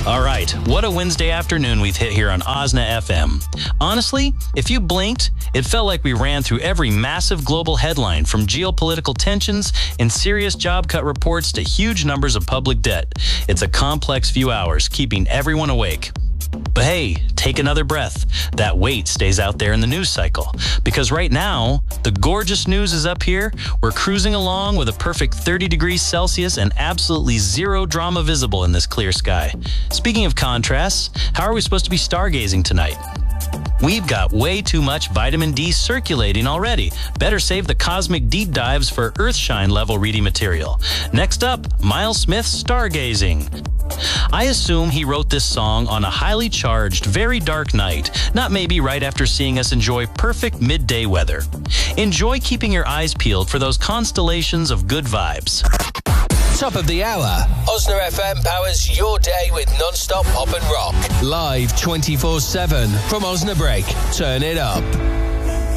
All right, what a Wednesday afternoon we've hit here on OSNA FM. Honestly, if you blinked, it felt like we ran through every massive global headline, from geopolitical tensions and serious job cut reports to huge numbers of public debt. It's a complex few hours, keeping everyone awake. But hey, take another breath. That weight stays out there in the news cycle. Because right now, the gorgeous news is up here. We're cruising along with a perfect 30 degrees Celsius and absolutely zero drama visible in this clear sky. Speaking of contrasts, how are we supposed to be stargazing tonight? We've got way too much vitamin D circulating already. Better save the cosmic deep dives for Earthshine level reading material. Next up, Miles Smith's Stargazing. I assume he wrote this song on a highly charged, very dark night, not maybe right after seeing us enjoy perfect midday weather. Enjoy keeping your eyes peeled for those constellations of good vibes. Top of the hour. OSNA FM powers your day with non-stop pop and rock. Live 24/7 from OSNA Break. Turn it up.